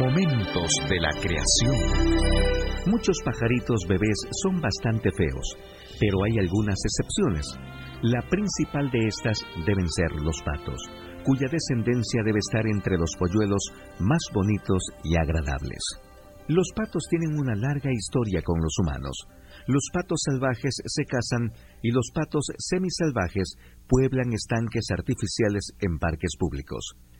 Momentos de la creación. Muchos pajaritos bebés son bastante feos, pero hay algunas excepciones. La principal de estas deben ser los patos, cuya descendencia debe estar entre los polluelos más bonitos y agradables. Los patos tienen una larga historia con los humanos. Los patos salvajes se casan y los patos semisalvajes pueblan estanques artificiales en parques públicos.